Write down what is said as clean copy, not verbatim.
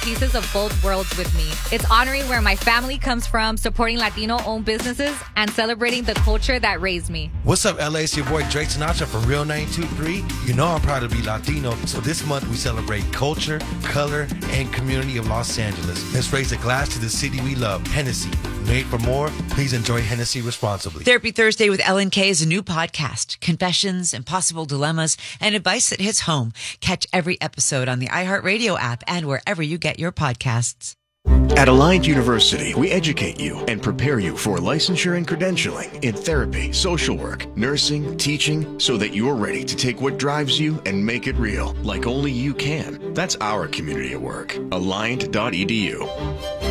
pieces of both worlds with me. It's honoring where my family comes from, supporting Latino-owned businesses, and celebrating the culture that raised me. What's up, LA? It's your boy Drake Sinatra from Real 923. You know I'm proud to be Latino, so this month we celebrate culture, color, and community of Los Angeles. Let's raise a glass to the city we love, Hennessy. Made for more, please enjoy Hennessy responsibly. Therapy Thursday with Ellen K is a new podcast. Confessions, impossible dilemmas, and advice that hits home. Catch every episode on the iHeartRadio app and wherever you get your podcasts. At Aligned University, we educate you and prepare you for licensure and credentialing in therapy, social work, nursing, teaching, so that you're ready to take what drives you and make it real, like only you can. That's our community at work. Aligned.edu.